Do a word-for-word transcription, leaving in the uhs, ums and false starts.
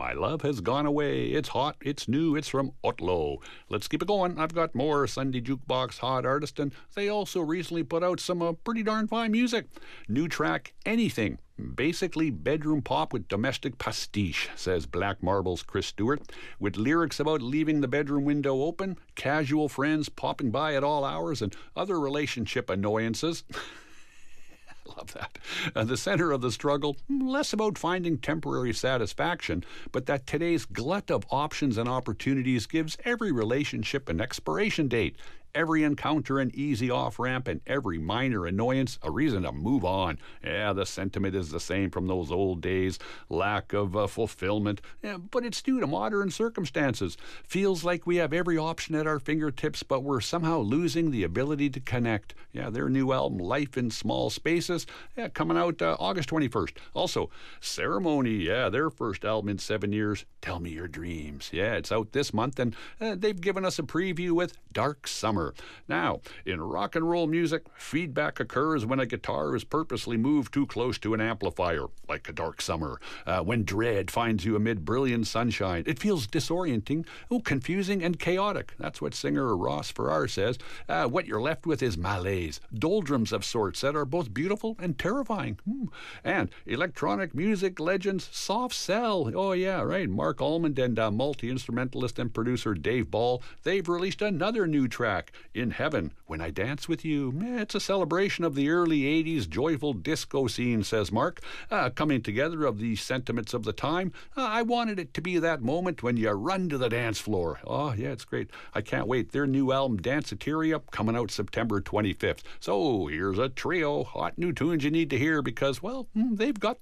My Love Has Gone Away. It's hot, it's new, it's from Otlo. Let's keep it going. I've got more Sunday Jukebox hot artists, and they also recently put out some uh, pretty darn fine music. New track, Anything. Basically bedroom pop with domestic pastiche, says Black Marble's Chris Stewart, with lyrics about leaving the bedroom window open, casual friends popping by at all hours, and other relationship annoyances. Love that. Uh, the center of the struggle, less about finding temporary satisfaction, but that today's glut of options and opportunities gives every relationship an expiration date, every encounter an easy off-ramp, and every minor annoyance a reason to move on. Yeah, the sentiment is the same from those old days. Lack of uh, fulfillment, yeah, but it's due to modern circumstances. Feels like we have every option at our fingertips, but we're somehow losing the ability to connect. Yeah, their new album, Life in Small Spaces, yeah, coming out uh, August twenty-first. Also, Ceremony, yeah, their first album in seven years, Tell Me Your Dreams. Yeah, it's out this month, and uh, they've given us a preview with Dark Summer. Now, in rock and roll music, feedback occurs when a guitar is purposely moved too close to an amplifier, like a Dark Summer. Uh, when dread finds you amid brilliant sunshine, it feels disorienting, oh, confusing, and chaotic. That's what singer Ross Farrar says. Uh, what you're left with is malaise, doldrums of sorts that are both beautiful and terrifying. Hmm. And electronic music legends Soft Cell. Oh, yeah, right. Mark Almond and uh, multi-instrumentalist and producer Dave Ball, they've released another new track, In Heaven, When I Dance With You. It's a celebration of the early eighties joyful disco scene, says Mark, uh, coming together of the sentiments of the time. Uh, I wanted it to be that moment when you run to the dance floor. Oh, yeah, it's great. I can't wait. Their new album, Danceteria, coming out September twenty-fifth. So here's a trio, hot new tunes you need to hear because, well, they've got the